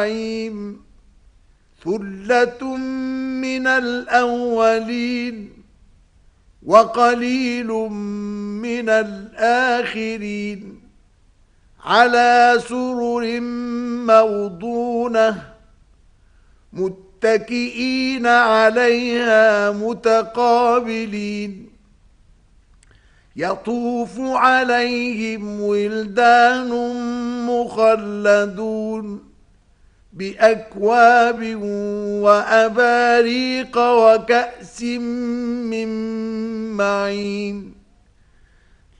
ثُلَّةٌ مِّنَ الْأَوَّلِينَ وَقَلِيلٌ مِّنَ الْآخِرِينَ عَلَى سُرُرٍ مَّوْضُونَةٍ مُتَّكِئِينَ عَلَيْهَا مُتَقَابِلِينَ يَطُوفُ عَلَيْهِمْ وِلْدَانٌ مُّخَلَّدُونَ بِأَكْوَابٍ وَأَبَارِيقَ وَكَأْسٍ مِّن مَّعِينٍ